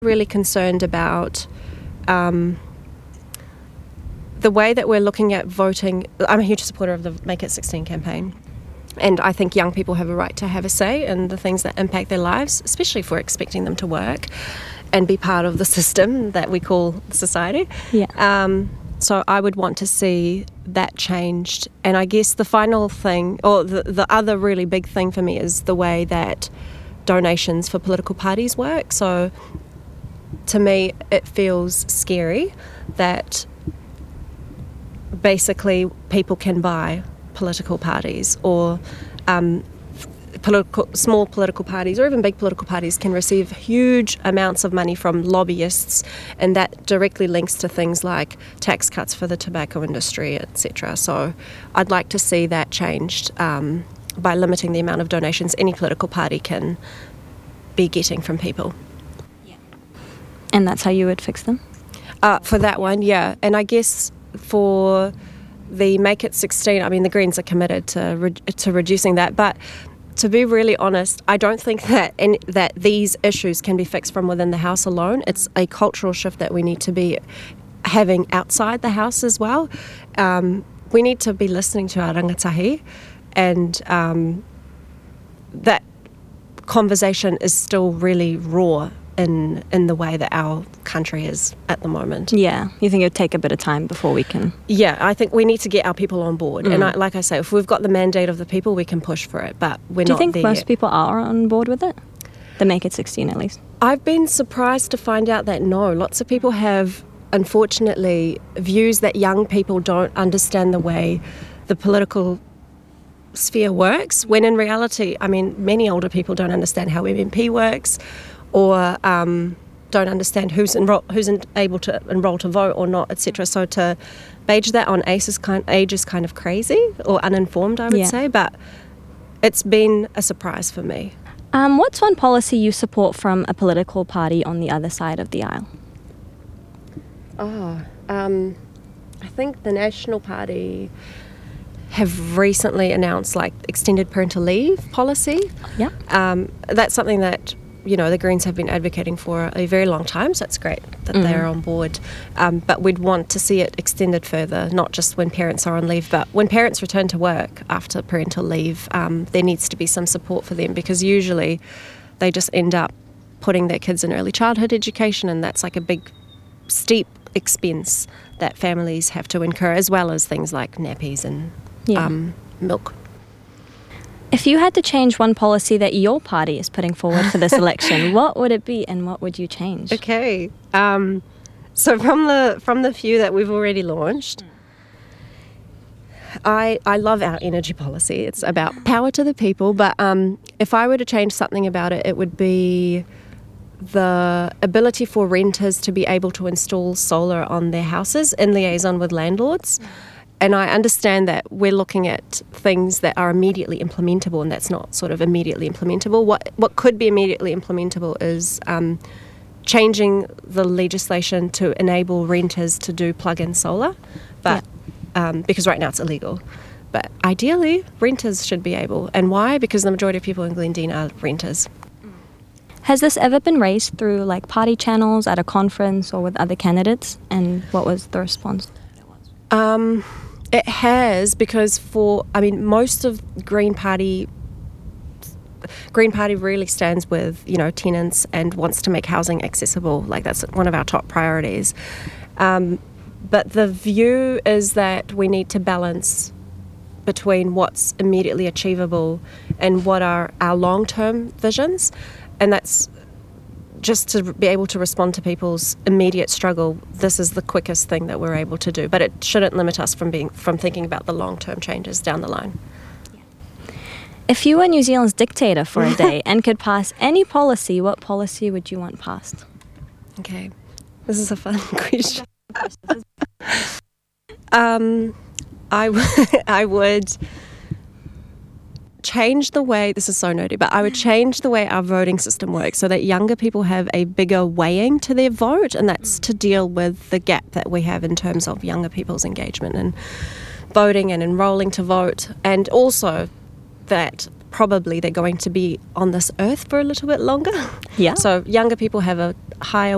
really concerned about the way that we're looking at voting. I'm a huge supporter of the Make It 16 campaign, and I think young people have a right to have a say in the things that impact their lives, especially if we're expecting them to work and be part of the system that we call society. So I would want to see that changed. And I guess the final thing, or the other really big thing for me, is the way that donations for political parties work. So to me, it feels scary that basically people can buy political parties, or small political parties, or even big political parties can receive huge amounts of money from lobbyists, and that directly links to things like tax cuts for the tobacco industry, etc. So I'd like to see that changed by limiting the amount of donations any political party can be getting from people. And that's how you would fix them? For that one, yeah. And I guess for the Make It 16, I mean, the Greens are committed to reducing that. But to be really honest, I don't think that these issues can be fixed from within the House alone. It's a cultural shift that we need to be having outside the House as well. We need to be listening to our rangatahi, and that conversation is still really raw in the way that our country is at the moment. Yeah, you think it would take a bit of time before we can... Yeah, I think we need to get our people on board. And like I say, if we've got the mandate of the people, we can push for it, but we're not there. Do you think most people are on board with it? The Make It 16, at least? I've been surprised to find out that no. Lots of people have, unfortunately, views that young people don't understand the way the political sphere works, when in reality, I mean, many older people don't understand how MMP works, or don't understand who's able to enrol to vote or not, etc. So to badge that on age is kind of crazy, or uninformed, I would say. But it's been a surprise for me. What's one policy you support from a political party on the other side of the aisle? I think the National Party have recently announced like extended parental leave policy. That's something that the Greens have been advocating for a very long time, so it's great that they're on board. But we'd want to see it extended further, not just when parents are on leave, but when parents return to work after parental leave, there needs to be some support for them, because usually they just end up putting their kids in early childhood education, and that's like a big, steep expense that families have to incur, as well as things like nappies and milk. If you had to change one policy that your party is putting forward for this election, what would it be, and what would you change? Okay. So from the few that we've already launched, I love our energy policy. It's about power to the people, but if I were to change something about it, it would be the ability for renters to be able to install solar on their houses in liaison with landlords. And I understand that we're looking at things that are immediately implementable, and that's not sort of immediately implementable. What could be immediately implementable is changing the legislation to enable renters to do plug-in solar, but because right now it's illegal. But ideally, renters should be able. And why? Because the majority of people in Glendine are renters. Has this ever been raised through like party channels, at a conference, or with other candidates? And what was the response? It has, because most of Green Party really stands with, tenants and wants to make housing accessible. Like, that's one of our top priorities. But the view is that we need to balance between what's immediately achievable and what are our long-term visions. And that's just to be able to respond to people's immediate struggle. This is the quickest thing that we're able to do, but it shouldn't limit us from thinking about the long-term changes down the line. If you were New Zealand's dictator for a day and could pass any policy, what policy would you want passed? Okay, this is a fun question. I would change the way, this is so nerdy, but I would change the way our voting system works so that younger people have a bigger weighing to their vote, and that's to deal with the gap that we have in terms of younger people's engagement in voting and enrolling to vote, and also that probably they're going to be on this earth for a little bit longer. Yeah. So younger people have a higher